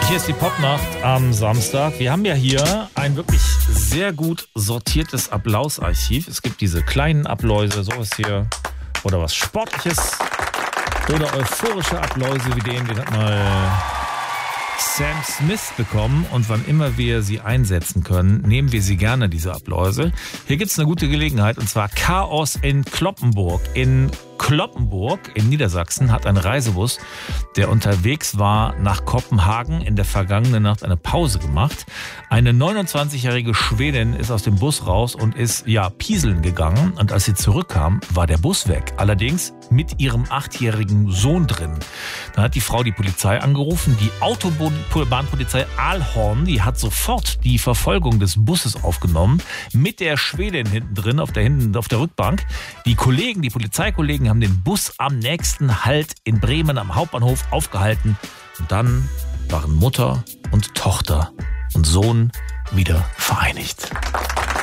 Hier ist die Popnacht am Samstag. Wir haben ja hier ein wirklich sehr gut sortiertes Applausarchiv. Es gibt diese kleinen Appläuse, sowas hier, oder was Sportliches, oder euphorische Appläuse wie den hat mal Sam Smith bekommen. Und wann immer wir sie einsetzen können, nehmen wir sie gerne, diese Appläuse. Hier gibt es eine gute Gelegenheit, und zwar Chaos in Cloppenburg. In Cloppenburg in Niedersachsen hat ein Reisebus, der unterwegs war nach Kopenhagen, in der vergangenen Nacht eine Pause gemacht. Eine 29-jährige Schwedin ist aus dem Bus raus und ist pieseln gegangen. Und als sie zurückkam, war der Bus weg. Allerdings mit ihrem 8-jährigen Sohn drin. Dann hat die Frau die Polizei angerufen. Die Autobahnpolizei Aalhorn, die hat sofort die Verfolgung des Busses aufgenommen. Mit der Schwedin hinten drin, auf der Rückbank. Die Polizeikollegen haben den Bus am nächsten Halt in Bremen am Hauptbahnhof aufgehalten. Und dann waren Mutter und Tochter und Sohn wieder vereinigt.